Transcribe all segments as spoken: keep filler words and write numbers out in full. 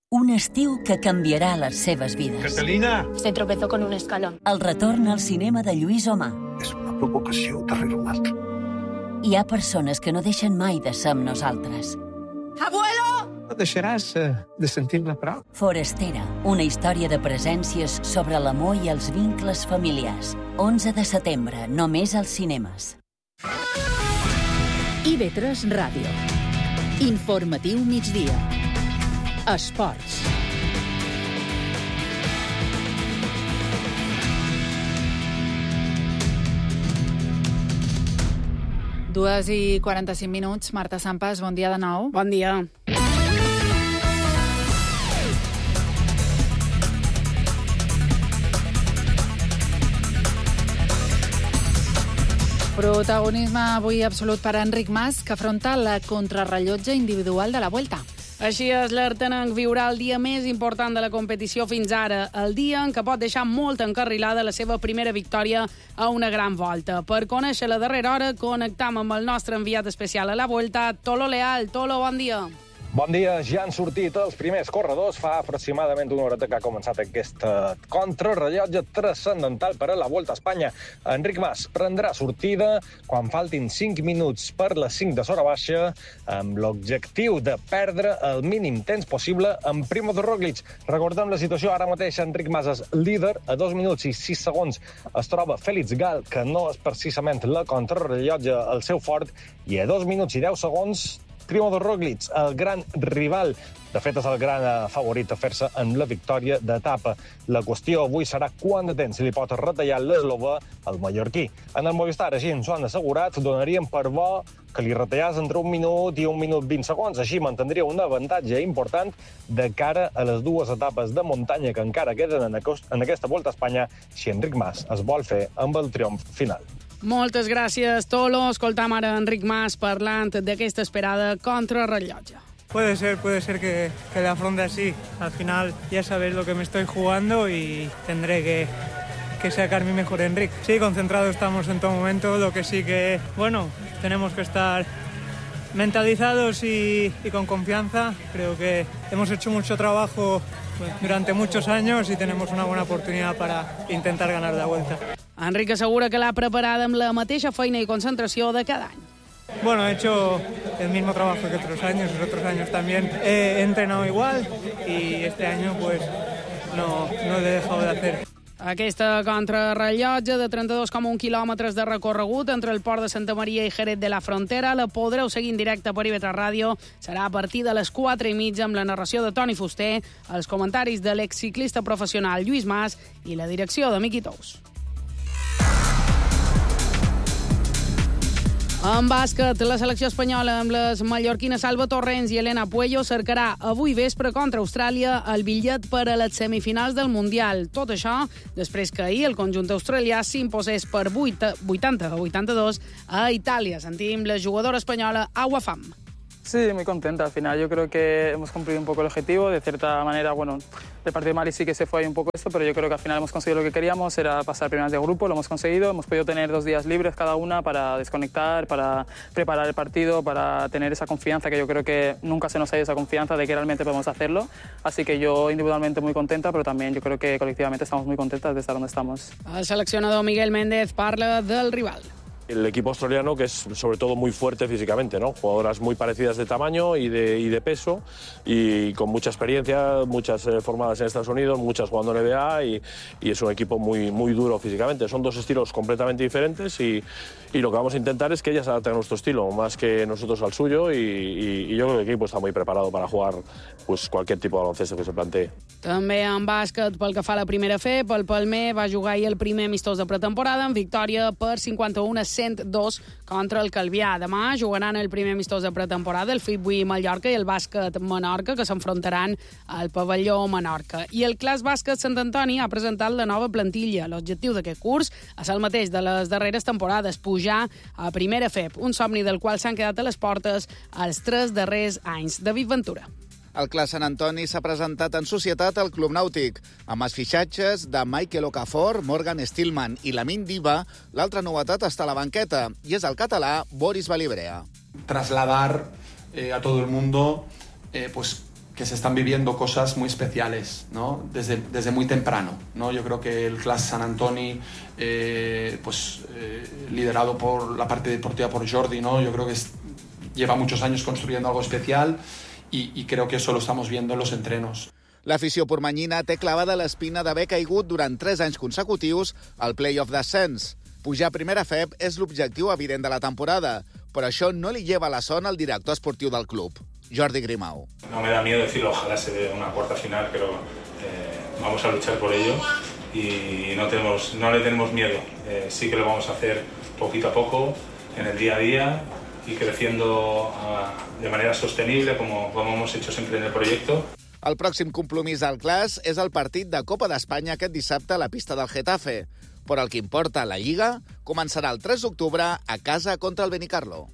Un estiu que canviarà les seves vides. Catalina! Se tropezó con un escalón. El retorn al cinema de Lluís Omar. És una provocació darrere una altra. Hi ha persones que no deixen mai de ser amb nosaltres. ¡Abuelo! No deixaràs uh, de sentir-la prou. Forastera, una història de presències sobre l'amor i els vincles familiars. onze de setembre, només als cinemes. I V tres Ràdio. Informatiu migdia. Esports. Dues i quaranta-cinc minuts. Marta Sampas, bon dia de nou. Bon dia. Protagonisme avui absolut per Enric Mas, que afronta la contrarrellotge individual de la Vuelta. Així és, l'Artenenc viurà el dia més important de la competició fins ara, el dia en què pot deixar molt encarrilada la seva primera victòria a una gran volta. Per conèixer la darrera hora, connectam amb el nostre enviat especial a la Vuelta, Tolo Leal. Tolo, bon dia. Bon dia, ja han sortit els primers corredors. Fa aproximadament una horeta que ha començat aquesta contrarrellotge transcendental per a la Volta a Espanya. Enric Mas prendrà sortida quan faltin cinc minuts per les cinc de s'hora baixa, amb l'objectiu de perdre el mínim temps possible amb Primož Roglič. Recordem la situació, ara mateix Enric Mas és líder, a dos minuts i sis segons es troba Félix Gall, que no és precisament la contrarrellotge el seu fort, i a dos minuts i deu segons Primož Roglič, el gran rival. De fet, és el gran favorit a fer-se en la victòria d'etapa. La qüestió avui serà quant de temps li pot retallar l'eslovè al mallorquí. En el Movistar, així ens ho han assegurat, donaríem per bo que li retallàs entre un minut i un minut vint segons. Així mantindria un avantatge important de cara a les dues etapes de muntanya que encara queden en aquesta Volta a Espanya si Enric Mas es vol fer amb el triomf final. Moltes gràcies, Tolo. Escoltam ara Enric Mas parlant d'aquesta esperada contrarrellotge. Puede ser, puede ser que, que la afronte así. Al final ya sabéis lo que me estoy jugando y tendré que, que sacar mi mejor Enric. Sí, concentrados estamos en todo momento, lo que sí que, bueno, tenemos que estar mentalizados y, y con confianza. Creo que hemos hecho mucho trabajo durante muchos años y tenemos una buena oportunidad para intentar ganar la Vuelta. Enric assegura que l'ha preparada amb la mateixa feina i concentració de cada any. Bueno, he hecho el mismo trabajo que otros años, los otros años también he entrenado igual y este año pues no, no lo he dejado de hacer. Aquesta contrarrellotge de trenta-dos coma un quilòmetres de recorregut entre el port de Santa Maria i Jerez de la Frontera la podreu seguir en directe per I V tres Ràdio. Serà a partir de les quatre i mitja amb la narració de Toni Fuster, els comentaris de l'exciclista professional Lluís Mas i la direcció de Miqui Tous. En bàsquet, la selecció espanyola amb les mallorquines Alba Torrents i Elena Puello cercarà avui vespre contra Austràlia el bitllet per a les semifinals del Mundial. Tot això després que ahir el conjunt australià s'imposés per vuitanta a vuitanta-dos a Itàlia. Sentim la jugadora espanyola Agua Fam. Sí, muy contenta. Al final yo creo que hemos cumplido un poco el objetivo. De cierta manera, bueno, el partido de Mali sí que se fue ahí un poco esto, pero yo creo que al final hemos conseguido lo que queríamos, era pasar primeras de grupo, lo hemos conseguido. Hemos podido tener dos días libres cada una para desconectar, para preparar el partido, para tener esa confianza, que yo creo que nunca se nos ha ido esa confianza de que realmente podemos hacerlo. Así que yo individualmente muy contenta, pero también yo creo que colectivamente estamos muy contentas de estar donde estamos. El seleccionador Miguel Méndez parla del rival. El equipo australiano, que es sobre todo muy fuerte físicamente, ¿no? Jugadoras muy parecidas de tamaño y de, y de peso, y con mucha experiencia, muchas eh, formadas en Estados Unidos, muchas jugando en N B A, y, y es un equipo muy, muy duro físicamente. Son dos estilos completamente diferentes y, y lo que vamos a intentar es que ellas se adapten a nuestro estilo, más que nosotros al suyo, y, y, y yo creo que el equipo está muy preparado para jugar pues, cualquier tipo de baloncesto que se plantee. També en bàsquet, pel que fa a la primera F, pel Palmer va jugar ahir el primer amistós de pretemporada en victòria per cinquanta-u a cent dos contra el Calvià. Demà jugaran el primer amistós de pretemporada el Fitbuí Mallorca i el bàsquet Menorca, que s'enfrontaran al pavelló Menorca. I el Clas Bàsquet Sant Antoni ha presentat la nova plantilla. L'objectiu d'aquest curs és el mateix de les darreres temporades, pujar a primera F E P, un somni del qual s'han quedat a les portes els tres darrers anys. David Ventura. El Clas Sant Antoni s'ha presentat en societat al Club Nàutic, amb els fitxatges de Michael Okafor, Morgan Stillman i Lamin Diva. L'altra novetat està a la banqueta, i és el català Boris Balibrea. Trasladar eh, a todo el mundo eh, pues que se están viviendo cosas muy especiales, ¿no? Desde, desde muy temprano, ¿no? Yo creo que el Clas Sant Antoni, eh, pues, eh, liderado por la parte deportiva por Jordi, ¿no? Yo creo que es, lleva muchos años construyendo algo especial y, y creo que eso lo estamos viendo en los entrenos. L'afició pormanyina té clavada l'espina d'haver caigut durant tres anys consecutius al play-off d'ascens. Pujar a primera F E B és l'objectiu evident de la temporada, però això no li lleva la son al director esportiu del club, Jordi Grimau. No me da miedo decirlo, ojalá se dé una cuarta final, pero eh, vamos a luchar por ello y no, tenemos, no le tenemos miedo. Eh, sí que lo vamos a hacer poquito a poco, en el día a día y creciendo uh, de manera sostenible, como, como hemos hecho siempre en el proyecto. El pròxim compromís del Clas és el partit de Copa d'Espanya aquest dissabte a la pista del Getafe. Però el que importa, la Lliga, començarà el tres d'octubre a casa contra el Benicarlo.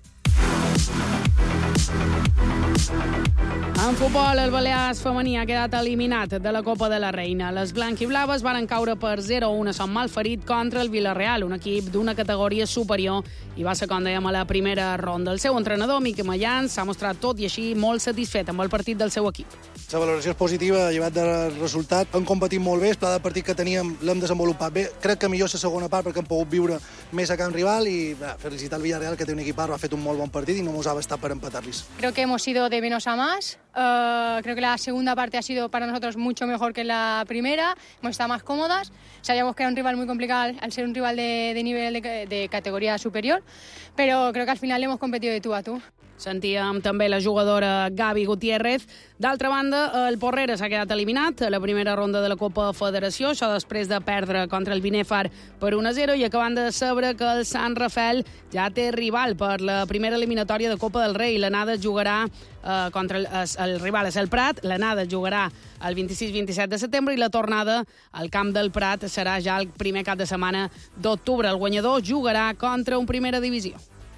En futbol, el Balears femení ha quedat eliminat de la Copa de la Reina. Les blanquiblaves van caure per zero a un a Sant Malferit contra el Villarreal, un equip d'una categoria superior, i va ser, com dèiem, a la primera ronda. El seu entrenador, Miquel Mayans, s'ha mostrat tot i així molt satisfet amb el partit del seu equip. La valoració és positiva, llevat del resultat. Hem competit molt bé, el pla de partit que teníem l'hem desenvolupat bé. Crec que millor la segona part perquè hem pogut viure més a camp rival i bé, felicitar el Villarreal, que té un equipar, ha fet un molt bon partit i no mos ha bastat per empatar-los. Creo que hemos ido de menos a más. Uh, creo que la segunda parte ha sido para nosotros mucho mejor que la primera. Hemos estado más cómodas. Sabíamos que era un rival muy complicado al ser un rival de, de nivel de, de categoría superior, pero creo que al final hemos competido de tú a tú. Sentíem també la jugadora Gavi Gutiérrez. D'altra banda, el Porrera s'ha quedat eliminat a la primera ronda de la Copa Federació, això després de perdre contra el Binèfar per un a zero, i acabant de saber que el Sant Rafael ja té rival per la primera eliminatòria de Copa del Rei. L'anada jugarà eh, contra el, el rival és el Prat, l'anada jugarà el vint-i-sis vint-i-set de setembre i la tornada al camp del Prat serà ja el primer cap de setmana d'octubre. El guanyador jugarà contra un primera divisió.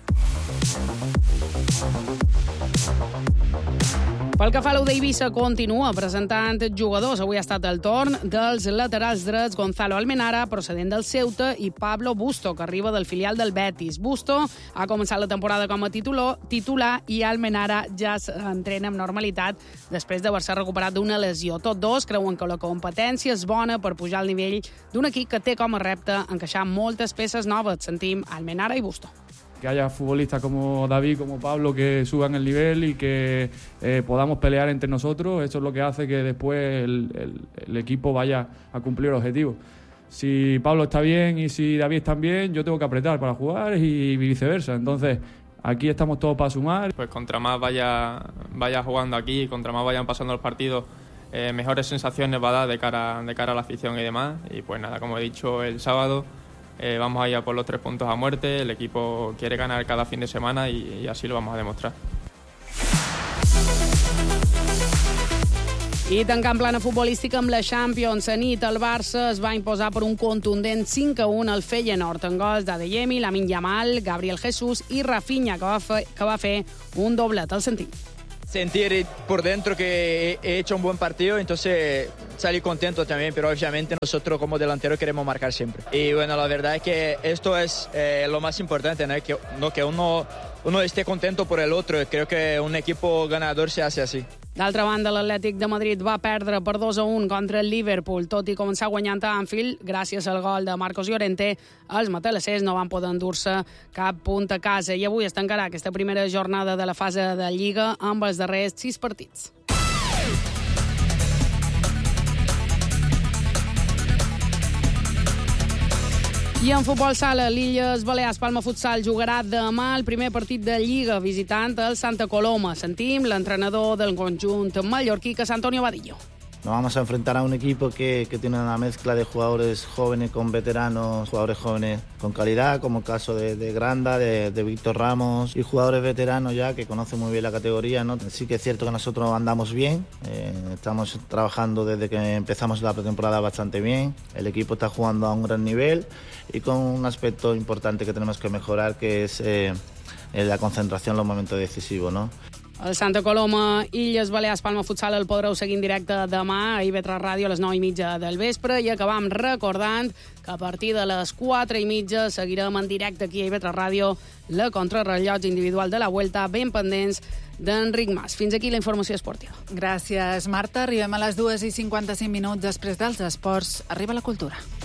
Pel que fa a l'U d'Eivissa, continua presentant jugadors. Avui ha estat el torn dels laterals drets Gonzalo Almenara, procedent del Ceuta, i Pablo Busto, que arriba del filial del Betis. Busto ha començat la temporada com a titular, titular i Almenara ja s'entrena amb normalitat després d'haver-se recuperat d'una lesió. Tots dos creuen que la competència és bona per pujar al nivell d'un equip que té com a repte encaixar moltes peces noves. Sentim Almenara i Busto. Que haya futbolistas como David, como Pablo, que suban el nivel y que eh, podamos pelear entre nosotros. Eso es lo que hace que después el, el, el equipo vaya a cumplir el objetivo. Si Pablo está bien y si David está bien, yo tengo que apretar para jugar y viceversa. Entonces, aquí estamos todos para sumar. Pues contra más vaya, vaya jugando aquí, contra más vayan pasando los partidos, eh, mejores sensaciones va a dar de cara, de cara a la afición y demás. Y pues nada, como he dicho, el sábado Eh, vamos a ir a por los tres puntos a muerte. El equipo quiere ganar cada fin de semana y, y así lo vamos a demostrar. I tancant plana futbolística amb la Champions, a nit el Barça es va imposar per un contundent cinc a un al Feyenoord, en gols d'Adeyemi, Lamine Yamal, Gabriel Jesús i Rafinha, que va, fe, que va fer un doblet. El sentim. Sentir por dentro que he hecho un buen partido, entonces salí contento también, pero obviamente nosotros como delantero queremos marcar siempre. Y bueno, la verdad es que esto es eh, lo más importante, ¿no? Que, no, que uno, uno esté contento por el otro. Creo que un equipo ganador se hace así. D'altra banda, l'Atlètic de Madrid va perdre per dos a un contra el Liverpool, tot i començar guanyant a Anfield gràcies al gol de Marcos Llorente. Els matalassers no van poder endur-se cap punt a casa i avui es tancarà aquesta primera jornada de la fase de Lliga amb els darrers sis partits. I en futbol sala, l'Illes Balears Palma Futsal jugarà demà el primer partit de Lliga visitant el Santa Coloma. Sentim l'entrenador del conjunt mallorquí, que és Antonio Vadillo. Nos vamos a enfrentar a un equipo que, que tiene una mezcla de jugadores jóvenes con veteranos, jugadores jóvenes con calidad, como el caso de, de Granda, de, de Víctor Ramos, y jugadores veteranos ya que conocen muy bien la categoría, ¿no? Sí que es cierto que nosotros andamos bien, eh, estamos trabajando desde que empezamos la pretemporada bastante bien, el equipo está jugando a un gran nivel y con un aspecto importante que tenemos que mejorar, que es eh, la concentración en los momentos decisivos, ¿no? El Santa Coloma, Illes Balears Palma Futsal el podreu seguir en directe demà a I V tres Ràdio a les nou i mitja del vespre, i acabam recordant que a partir de les quatre i mitja seguirem en directe aquí a I V tres Ràdio la contrarrellotge individual de la Vuelta, ben pendents d'Enric Mas. Fins aquí la informació esportiva. Gràcies, Marta. Arribem a les dues i cinquanta-cinc minuts després dels esports. Arriba la cultura.